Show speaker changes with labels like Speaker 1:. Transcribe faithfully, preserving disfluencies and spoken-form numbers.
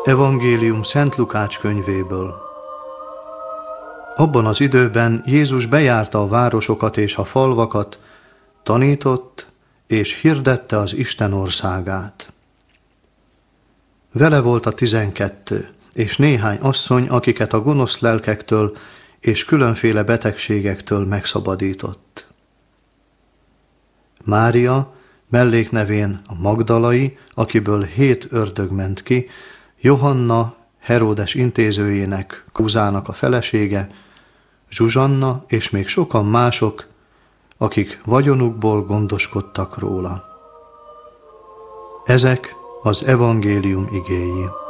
Speaker 1: Evangélium Szent Lukács könyvéből. Abban az időben Jézus bejárta a városokat és a falvakat, tanított és hirdette az Isten országát. Vele volt a tizenkettő, és néhány asszony, akiket a gonosz lelkektől és különféle betegségektől megszabadított. Mária, melléknevén a Magdalai, akiből hét ördög ment ki, Johanna, Heródes intézőjének, Kuzának a felesége, Zsuzsanna és még sokan mások, akik vagyonukból gondoskodtak róla. Ezek az evangélium igéi.